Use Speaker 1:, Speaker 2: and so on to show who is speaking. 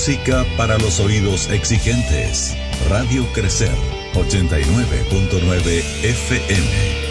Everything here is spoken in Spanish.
Speaker 1: Música para los oídos exigentes. Radio Crecer 89.9 FM.